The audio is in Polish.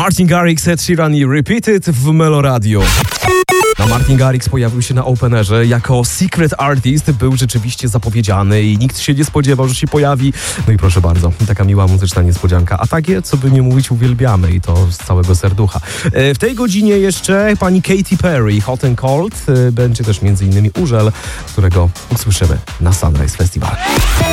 Martin Garrix, Ed Sheeran i Repeated w Meloradio. No, Martin Garrix pojawił się na Openerze jako Secret Artist, był rzeczywiście zapowiedziany i nikt się nie spodziewał, że się pojawi. No i proszę bardzo, taka miła muzyczna niespodzianka. A takie, co by nie mówić, uwielbiamy i to z całego serducha. W tej godzinie jeszcze pani Katy Perry, Hot and Cold. Będzie też m.in. Urzel, którego usłyszymy na Sunrise Festival.